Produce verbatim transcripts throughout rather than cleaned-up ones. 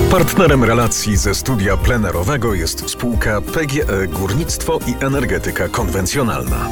Partnerem relacji ze studia plenerowego jest spółka P G E Górnictwo i Energetyka Konwencjonalna.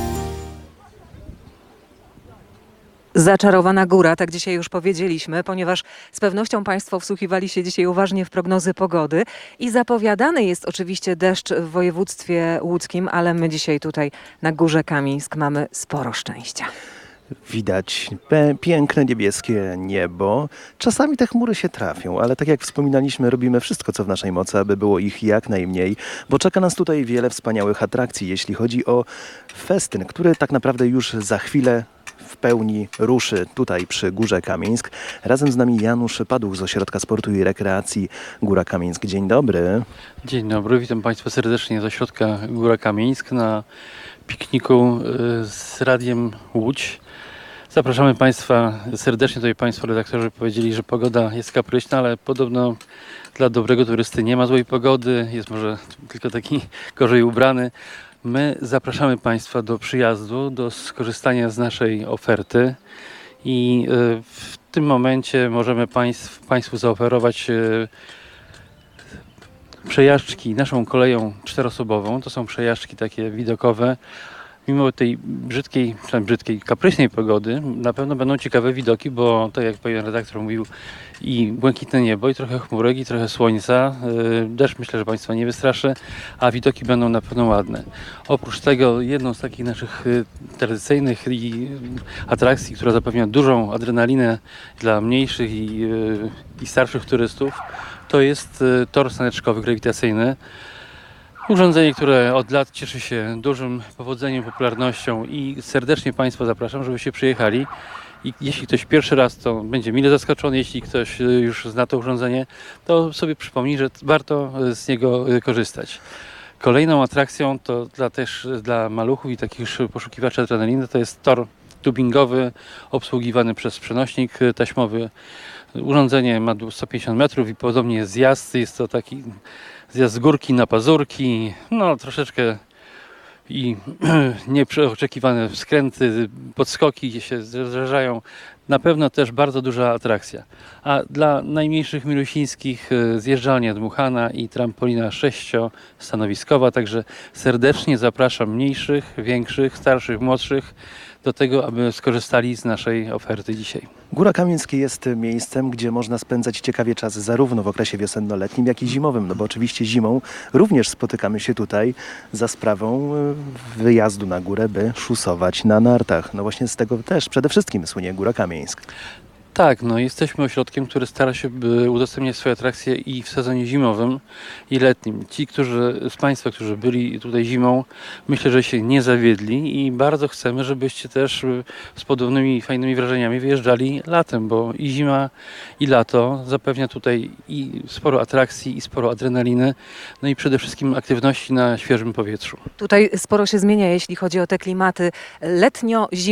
Zaczarowana góra, tak dzisiaj już powiedzieliśmy, ponieważ z pewnością Państwo wsłuchiwali się dzisiaj uważnie w prognozy pogody i zapowiadany jest oczywiście deszcz w województwie łódzkim, ale my dzisiaj tutaj na Górze Kamińsk mamy sporo szczęścia. Widać piękne niebieskie niebo. Czasami te chmury się trafią, ale tak jak wspominaliśmy, robimy wszystko, co w naszej mocy, aby było ich jak najmniej, bo czeka nas tutaj wiele wspaniałych atrakcji, jeśli chodzi o festyn, który tak naprawdę już za chwilę w pełni ruszy tutaj przy Górze Kamińsk. Razem z nami Janusz Paduch z Ośrodka Sportu i Rekreacji Góra Kamińsk. Dzień dobry. Dzień dobry, witam Państwa serdecznie z Ośrodka Góra Kamińsk na pikniku z Radiem Łódź. Zapraszamy Państwa serdecznie. Tutaj Państwo redaktorzy powiedzieli, że pogoda jest kapryśna, ale podobno dla dobrego turysty nie ma złej pogody, jest może tylko taki gorzej ubrany. My zapraszamy Państwa do przyjazdu, do skorzystania z naszej oferty i w tym momencie możemy Państw, Państwu zaoferować przejażdżki naszą koleją czteroosobową. To są przejażdżki takie widokowe. Mimo tej brzydkiej, przynajmniej brzydkiej, kapryśnej pogody, na pewno będą ciekawe widoki, bo tak jak pan redaktor mówił, i błękitne niebo, i trochę chmurek, i trochę słońca. Deszcz myślę, że Państwa nie wystraszy, a widoki będą na pewno ładne. Oprócz tego jedną z takich naszych tradycyjnych atrakcji, która zapewnia dużą adrenalinę dla mniejszych i, i starszych turystów, to jest tor saneczkowy grawitacyjny. Urządzenie, które od lat cieszy się dużym powodzeniem, popularnością i serdecznie Państwa zapraszam, żebyście przyjechali. I jeśli ktoś pierwszy raz, to będzie mile zaskoczony. Jeśli ktoś już zna to urządzenie, to sobie przypomni, że warto z niego korzystać. Kolejną atrakcją to dla, też dla maluchów i takich już poszukiwaczy adrenaliny to jest tor tubingowy obsługiwany przez przenośnik taśmowy. Urządzenie ma sto pięćdziesiąt metrów i podobnie jest zjazd. Jest to taki zjazd z górki na pazurki, no troszeczkę i nieoczekiwane skręty, podskoki się zdarzają. Na pewno też bardzo duża atrakcja. A dla najmniejszych milusińskich zjeżdżalnia dmuchana i trampolina sześciostanowiskowa, także serdecznie zapraszam mniejszych, większych, starszych, młodszych do tego, aby skorzystali z naszej oferty dzisiaj. Góra Kamińsk jest miejscem, gdzie można spędzać ciekawie czas zarówno w okresie wiosenno-letnim, jak i zimowym, no bo oczywiście zimą również spotykamy się tutaj za sprawą wyjazdu na górę, by szusować na nartach. No właśnie z tego też przede wszystkim słynie Góra Kamińsk. Tak, no jesteśmy ośrodkiem, który stara się by udostępniać swoje atrakcje i w sezonie zimowym i letnim. Ci, którzy z Państwa, którzy byli tutaj zimą, myślę, że się nie zawiedli i bardzo chcemy, żebyście też z podobnymi fajnymi wrażeniami wyjeżdżali latem, bo i zima, i lato zapewnia tutaj i sporo atrakcji, i sporo adrenaliny, no i przede wszystkim aktywności na świeżym powietrzu. Tutaj sporo się zmienia, jeśli chodzi o te klimaty letnio-zimowe.